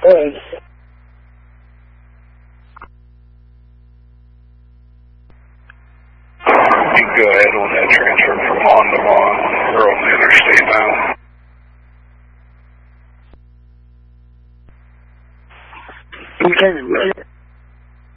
phone. You can go ahead on that transfer from Vaughn to Vaughn. We're on the interstate now. Okay, ready?